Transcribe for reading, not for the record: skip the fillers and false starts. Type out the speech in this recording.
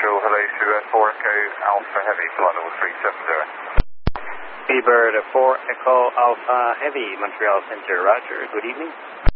Central, hello to 4 Echo Alpha Heavy, flight level 370. Seabird 4 Echo Alpha Heavy, Montreal Center, roger. Good evening.